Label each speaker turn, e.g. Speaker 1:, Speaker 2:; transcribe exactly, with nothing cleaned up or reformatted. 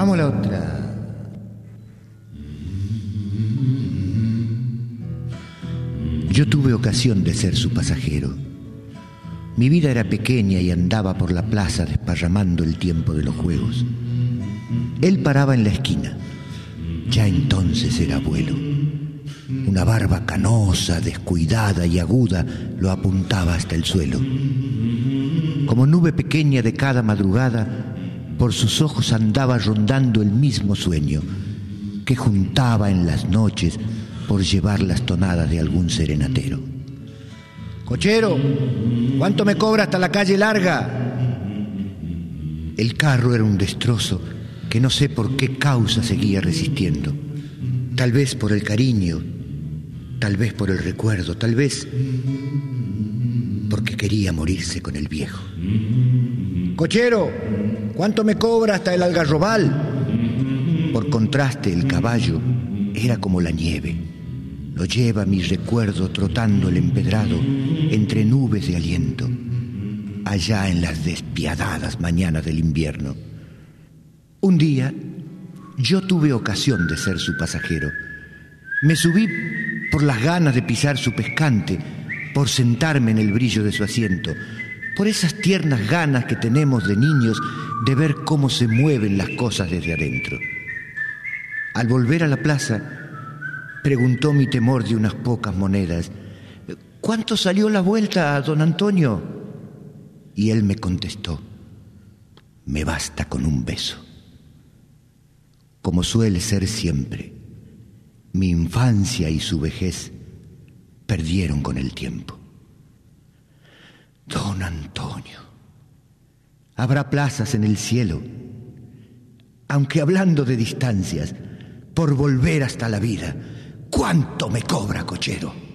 Speaker 1: Vamos a la otra. Yo tuve ocasión de ser su pasajero. Mi vida era pequeña y andaba por la plaza desparramando el tiempo de los juegos. Él paraba en la esquina. Ya entonces era abuelo. Una barba canosa, descuidada y aguda lo apuntaba hasta el suelo. Como nube pequeña de cada madrugada, por sus ojos andaba rondando el mismo sueño que juntaba en las noches por llevar las tonadas de algún serenatero. «Cochero, ¿cuánto me cobra hasta la calle larga?» El carro era un destrozo que no sé por qué causa seguía resistiendo. Tal vez por el cariño, tal vez por el recuerdo, tal vez porque quería morirse con el viejo. «Cochero, ¿cuánto me cobra hasta el Algarrobal?» Por contraste, el caballo era como la nieve. Lo lleva mi recuerdo trotando el empedrado entre nubes de aliento, allá en las despiadadas mañanas del invierno. Un día, yo tuve ocasión de ser su pasajero. Me subí por las ganas de pisar su pescante, por sentarme en el brillo de su asiento, por esas tiernas ganas que tenemos de niños de ver cómo se mueven las cosas desde adentro. Al volver a la plaza, preguntó mi temor de unas pocas monedas: «¿Cuánto salió la vuelta, don Antonio?» Y él me contestó: «Me basta con un beso». Como suele ser siempre, mi infancia y su vejez perdieron con el tiempo. Don Antonio, habrá plazas en el cielo, aunque hablando de distancias, por volver hasta la vida, ¿cuánto me cobra, cochero?